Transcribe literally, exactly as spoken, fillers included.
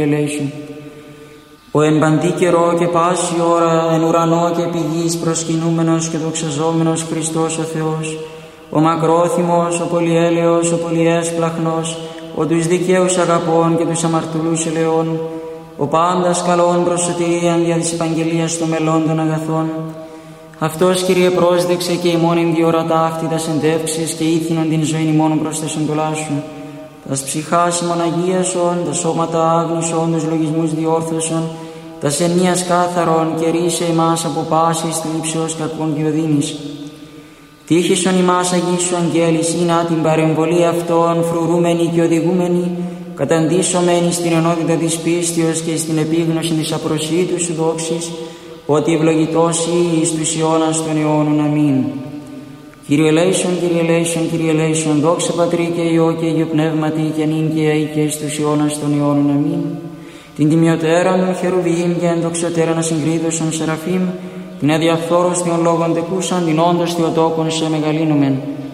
ελέησον. Ο εν παντή καιρό και πάση ώρα εν ουρανό και επί γης προσκυνούμενος και δοξαζόμενος Χριστός ο Θεός, ο μακρόθυμος, ο πολυέλεος, ο πολυέσπλαχνος, ο τους δικαίους αγαπών και τους αμαρτωλούς ελεών, ο πάντας καλών προς σωτηρίαν δια της επαγγελίας των μελών των αγαθών. Αυτός, Κύριε, πρόσδεξε και ημών εν διορατά αυτή τας εντεύξεις και ήθινον την ζωήν ημών προς τες εντολάς σου. Τας ψυχάς ημών αγίασον, τα σώματα άγνωσον, τους λογισμούς διόρθωσον, τας ενίας κάθαρον και ρίσε ημάς από πάσης θλίψεως κακών και οδύνης. Τύχησον ημάς αγίσου αγγέλης, ή να την παρεμβολή αυτών φρουρούμενη και οδηγούμενη, καταντήσωμένη στην ενότητα της πίστεως και στην επίγνωση της απροσίτου σου δόξης, ότι ευλογητός ή εις τους αιώνας των αιώνων. Αμήν. Κύριε ελέησον, Κύριε ελέησον, Κύριε ελέησον, δόξα Πατρί και Υιό και Υιό Πνεύματι και νυν και αεί και εις τους αιώνας των αιώνων. Αμήν. Την τιμιωτέραν χερουβίμ και ενδοξωτέραν ασυγκρίδωσον σεραφείμ, την αδιαφθόρος των λόγων τεκούσαν, την όντως Θεοτόκον σε μεγαλύνομεν.